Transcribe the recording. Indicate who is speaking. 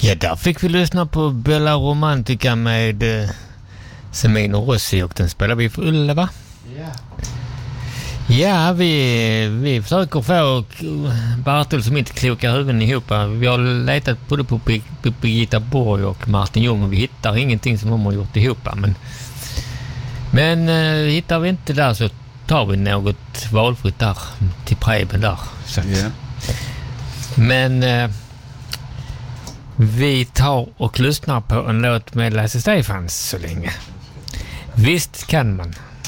Speaker 1: Ja, där fick vi lyssna på Bella Romantica med Semino Rossi, och den spelar vi för Ulle, va? Ja, vi försöker få Bartol som inte klokar huvuden ihop. Vi har letat både på Birgitta Borg och Martin Ljung, och vi hittar ingenting som de har gjort ihop. Men hittar vi inte där, så tar vi något valfritt där till Preben där. Så.
Speaker 2: Yeah.
Speaker 1: Men vi tar och lyssnar på en låt med Lasse Stefans så länge. Visst kan man.